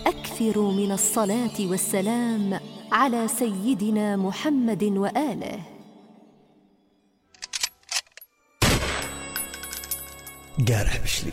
أكثروا من الصلاة والسلام على سيدنا محمد وآله. قارح بشلي.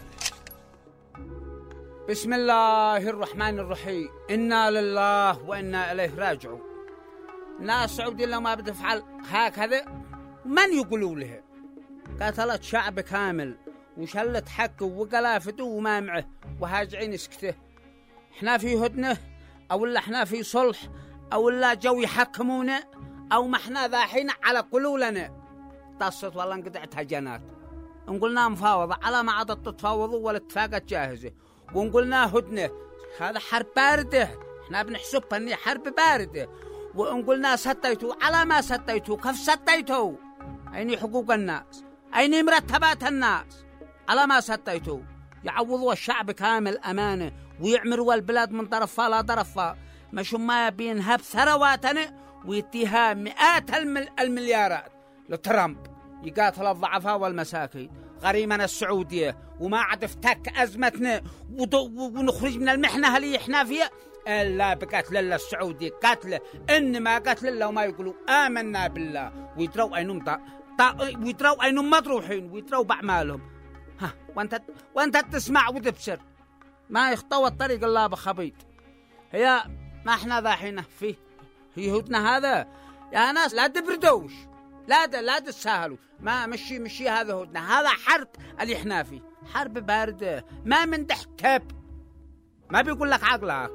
بسم الله الرحمن الرحيم. إنا لله وإنا إليه راجعون. ناس سعودي لو ما بتفعل هكذا من يقولوا له؟ قتلت شعب كامل وشلت حقه وقلافته وما معه وهاجعين اسكته. احنا في هدنه او لا احنا في صلح او لا جو يحكمونا او ما احنا ذاحين على قلولنا. طصت والله انقطعت هجنات. نقولنا مفاوضة على ما عادت تتفاوضوا والاتفاقات جاهزة ونقولنا هدنه. هذا حرب باردة احنا بنحسبها اني حرب باردة. ونقولنا ستيتوا على ما ستيتوا كيف ستيتوا؟ أين حقوق الناس؟ أين مرتبات الناس؟ على ما ستيتوا يعوضوا الشعب كامل أمانة ويعمروا البلاد من طرفها لا طرفها. مش ما بينهب ثرواتنا ويتيها مئات المليارات لترامب يقاتل الضعفاء والمساكين. غريمنا السعودية وما عاد افتك أزمتنا ونخرج من المحنة اللي احنا فيها إلا بقتل الله السعودي. قتله إنما قتل الله وما يقولوا آمنا بالله ويدروا ويدروا أينهم مطروحين ويدروا بأعمالهم. ها وانت تسمع وتبصر ما يخطوا الطريق الله بخبيط. هي ما احنا ذاحين في هدنا هذا يا ناس. لا تبردوش لا تسهلوا. ما مشي هذا هدنا. هذا حرب اللي احنا فيه حرب باردة ما من تحتب. ما بيقول لك عقلك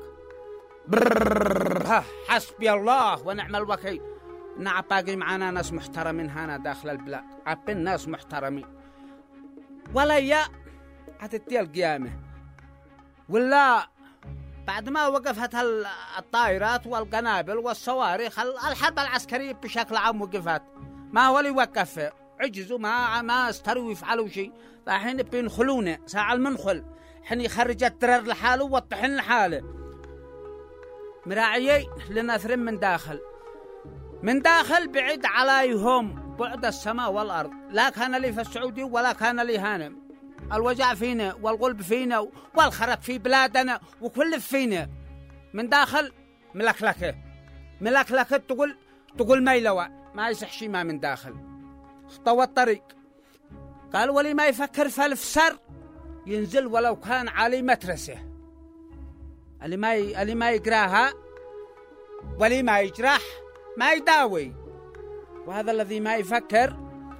حسبي الله ونعم الوكيل. نعم باقي معنا ناس محترمين هنا داخل البلاد. عبين ناس محترمين ولا يا هتتي القيامة ولا بعد ما وقفت الطائرات والقنابل والصواريخ الحرب العسكرية بشكل عام وقفت. ما هو اللي وقف؟ عجزوا ما استروا يفعلوا شيء. فالحين بينخلونا ساعة المنخل حين يخرج الترر لحاله والطحن لحاله. مراعيي لنثر من داخل بعيد عليهم بعد السماء والأرض. لا كان لي في السعودي ولا كان لي هنا. الوجع فينا والغلب فينا والخرب في بلادنا وكل فينا. من داخل ملكلكه تقول ميلوى ما يصح شي. ما من داخل خطوة الطريق. قال ولي ما يفكر في الفسر ينزل ولو كان علي مترسه. اللي ما يقراها ولي ما يجرح ما يداوي. وهذا الذي ما يفكر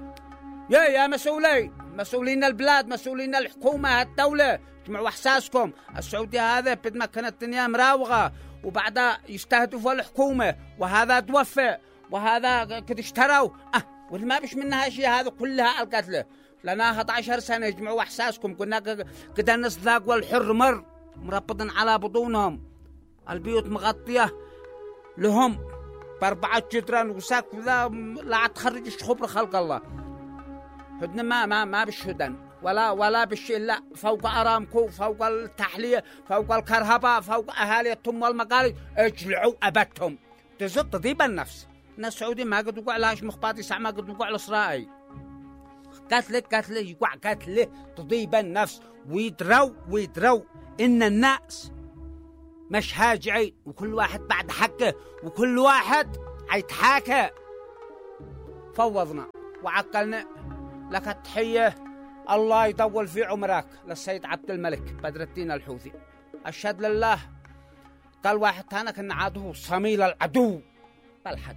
يا مسؤولين البلاد مسؤولين الحكومة الدولة اجمعوا احساسكم. السعودية هذا بد ما كانت الدنيا مراوغة وبعدها يستهدفوا الحكومة وهذا توفى وهذا قد اشتروا واللي ما بش منها شيء. هذا كلها القتله لنا 11 سنة. اجمعوا احساسكم. قلنا قد الناس ذاقوا الحر مربطن على بطونهم. البيوت مغطية لهم ب4 جدران وساق لا تخرج خبر خلق الله. هدنا ما بالشدن ولا بالشيء. لا فوق أرامكو فوق التحلية فوق الكهرباء فوق أهالي التم والمقالي اجلعوا أبتهم. تزط تضيب النفس. الناس السعوديين ما قد وقع لهاش مخباط يسع ما قد وقع الإسرائيلي. قتله يقع قتله تضيب النفس. ويدروا إن الناس مش هاجعين وكل واحد بعد حقه وكل واحد هيتحاكى. فوضنا وعقلنا. لك التحية الله يطول في عمرك للسيد عبد الملك بدر الدين الحوثي. أشهد لله. قال واحد هنا كان عاده صميل العدو بالحق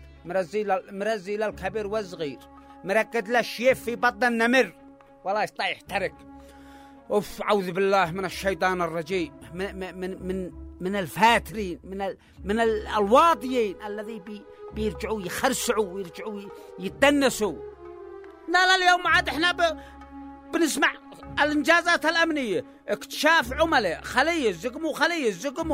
مرزي للكبير والصغير مركد للشيف في بطن النمر ولا يستطيع يحترق. أعوذ بالله من الشيطان الرجيم من الفاترين من الواطيين الذي بيرجعوا يخرسعوا ويرجعوا يتنسوا. لا اليوم عاد احنا بنسمع الانجازات الامنيه. اكتشاف عملاء خليه زقموا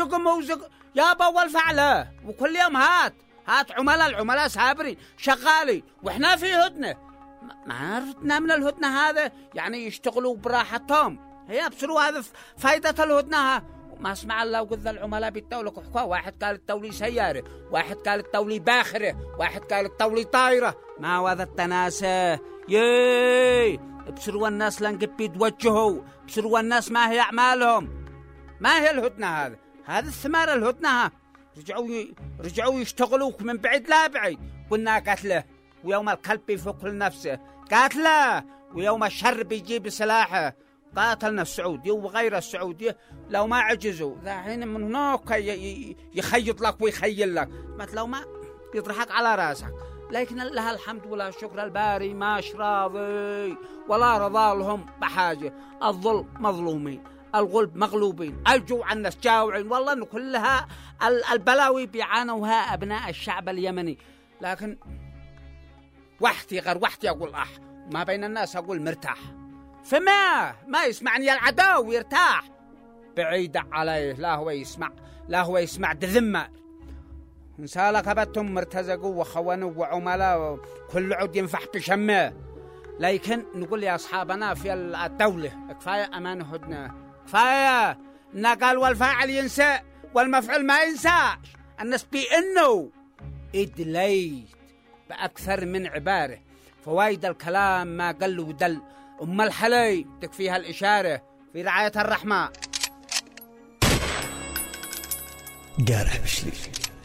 يابا والفعله. وكل يوم هات العملاء سابرين شغالين واحنا في هدنه. ما عرفنا من الهدنه هذا يعني يشتغلوا براحتهم. هي بصروا هذا فايده الهدنه. ما اسمع الله وقذ العملاء بالدولة كحكوا. واحد قال التولي سيارة واحد قال التولي باخرة واحد قال التولي طايرة. ما هذا التناسة بصروا الناس لنقب يتوجهوا. بصروا الناس ما هي أعمالهم. ما هي الهدنة هذا الثمار الهدنة. رجعوا يشتغلوك من بعيد لا بعيد. قلنا قتله، ويوم الكلب بيفك لنفسه قاتله، ويوم الشر بيجيب سلاحه. قاتلنا السعودي وغير السعودي لو ما عجزوا ذاحين من هناك يخيط لك ويخيل لك، مثل لو ما يضحك على راسك. لكن لها الحمد ولا الشكر الباري ماش راضي ولا رضى لهم بحاجة. الظلم مظلومين، الغلب مغلوبين، الجوع الناس جاوعين. والله إنه كلها البلاوي بيعانوها أبناء الشعب اليمني. لكن وحدي غير وحدي أقول ما بين الناس أقول مرتاح. فما يسمعني العدو يرتاح بعيد عليه. لا هو يسمع دذمة. نسالك أبتم مرتزقوا وخونوا وعملاء كل عود ينفح بشمه. لكن نقول يا أصحابنا في الدولة كفاية أمان هدنة، كفاية نقال والفاعل ينسى والمفعول ما ينساش. الناس بأنه إدليت بأكثر من عبارة. فوايد الكلام ما قل ودل. أم الحلي تكفيها الإشارة في رعاية الرحمة. قارح بشلي.